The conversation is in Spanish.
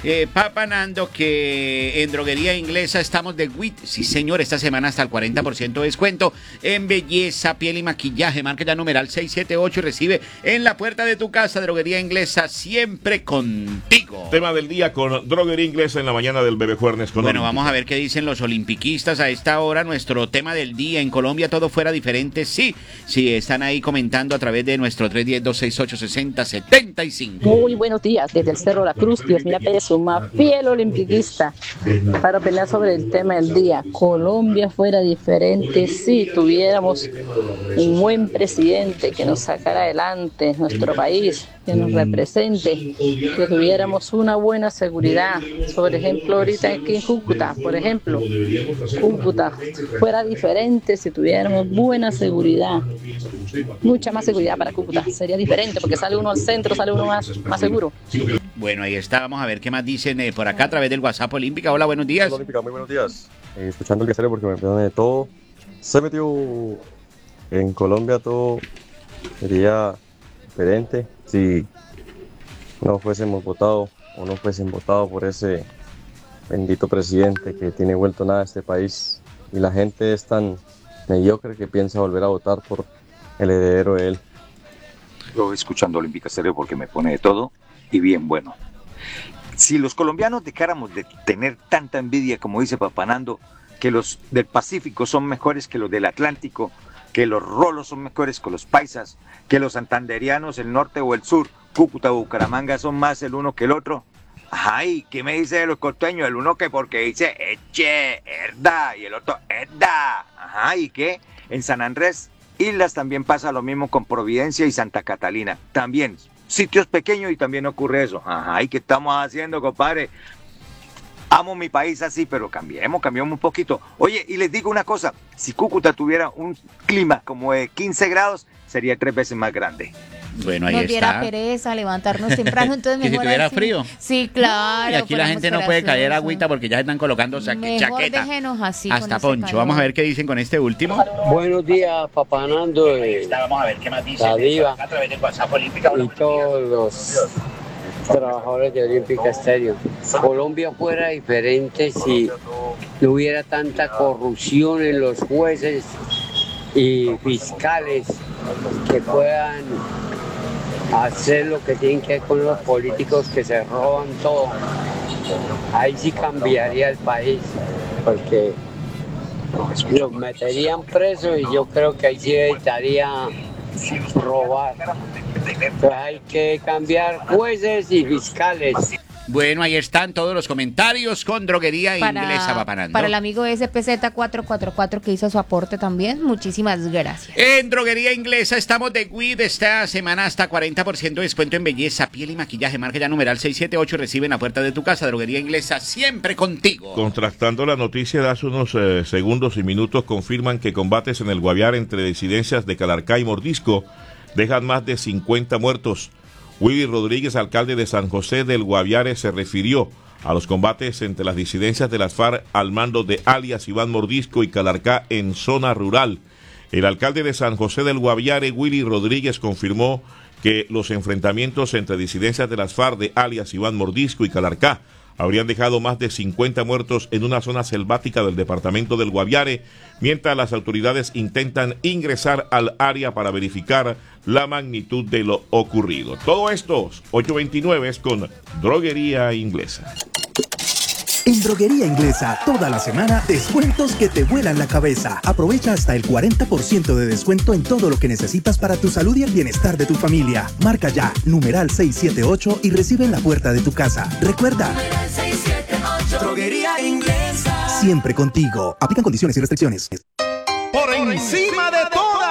Papa Nando, que en Droguería Inglesa estamos de WIT. Sí, señor, esta semana hasta el 40% de descuento en belleza, piel y maquillaje. Marca ya numeral 678 y recibe en la puerta de tu casa. Droguería Inglesa, siempre contigo. Tema del día con Droguería Inglesa en la mañana del Bebé Juernes. Bueno, vamos a ver qué dicen los olimpiquistas a esta hora. Nuestro tema del día, en Colombia todo fuera diferente. Sí, están ahí comentando a través de nuestro 310-268-6075. Muy buenos días, desde el Cerro La Cruz. Dios mira Pérez, una fiel olimpiquista, para opinar sobre el tema del día. Colombia fuera diferente si tuviéramos un buen presidente que nos sacara adelante nuestro país, que nos represente, que tuviéramos una buena seguridad. Por ejemplo, ahorita aquí en Cúcuta, Cúcuta fuera diferente si tuviéramos buena seguridad, mucha más seguridad para Cúcuta. Sería diferente porque sale uno al centro, sale uno más seguro. Bueno, ahí está, vamos a ver qué más dicen por acá a través del WhatsApp Olímpica. Hola, buenos días. Hola, Olímpica, muy buenos días. Escuchando el que sale porque me perdone de todo. Se metió en Colombia, todo sería diferente si no fuésemos votado o no fuesen votado por ese bendito presidente que tiene vuelto nada a este país, y la gente es tan mediocre que piensa volver a votar por el heredero de él. Yo escuchando Olímpica Estéreo porque me pone de todo y bien bueno. Si los colombianos dejáramos de tener tanta envidia, como dice Papa Nando, que los del Pacífico son mejores que los del Atlántico, que los rolos son mejores que los paisas, que los santanderianos, el norte o el sur, Cúcuta o Bucaramanga, son más el uno que el otro. Ay, ¿qué me dice de los costeños? El uno que porque dice eche, herda, y el otro herda. Ajá, ¿y qué? En San Andrés Islas también pasa lo mismo con Providencia y Santa Catalina. También sitios pequeños y también ocurre eso. Ajá, ¿y qué estamos haciendo, compadre? Amo mi país así, pero cambiemos un poquito. Oye, y les digo una cosa, si Cúcuta tuviera un clima como de 15 grados, sería 3 veces más grande. Bueno, ahí nos está. diera pereza levantarnos temprano, entonces ¿Que si mejor tuviera así. frío? Sí, claro. Y aquí la gente no puede caer agüita porque ya se están colocando Mejor chaqueta. déjenos así. Hasta con ese poncho. calor. Vamos a ver qué dicen con este último. Buenos días, Papa Nando, Vamos a ver qué más dicen la diva a través del WhatsApp Olímpica. y todos los trabajadores de Olímpica Estéreo. Colombia fuera diferente si no hubiera tanta corrupción en los jueces y fiscales que puedan hacer lo que tienen que hacer con los políticos que se roban todo. Ahí sí cambiaría el país, porque los meterían presos y yo creo que ahí sí evitaría robar. Entonces hay que cambiar jueces y fiscales. Bueno, ahí están todos los comentarios con Droguería Inglesa, Papa Nando. Para el amigo SPZ444 que hizo su aporte también, muchísimas gracias. En Droguería Inglesa estamos de WID esta semana hasta 40% de descuento en belleza, piel y maquillaje. Marca ya numeral 678 y recibe en la puerta de tu casa. Droguería Inglesa, siempre contigo. Contrastando la noticia de hace unos segundos y minutos, confirman que combates en el Guaviare entre disidencias de Calarcá y Mordisco dejan más de 50 muertos. Willy Rodríguez, alcalde de San José del Guaviare, se refirió a los combates entre las disidencias de las FARC al mando de alias Iván Mordisco y Calarcá en zona rural. El alcalde de San José del Guaviare, Willy Rodríguez, confirmó que los enfrentamientos entre disidencias de las FARC de alias Iván Mordisco y Calarcá habrían dejado más de 50 muertos en una zona selvática del departamento del Guaviare, mientras las autoridades intentan ingresar al área para verificar la magnitud de lo ocurrido. Todo esto, 829, es con Droguería Inglesa. En Droguería Inglesa, toda la semana, descuentos que te vuelan la cabeza. Aprovecha hasta el 40% de descuento en todo lo que necesitas para tu salud y el bienestar de tu familia. Marca ya, numeral 678 y recibe en la puerta de tu casa. Recuerda, 678, Droguería Inglesa. Siempre contigo. Aplican condiciones y restricciones. Por encima de todo.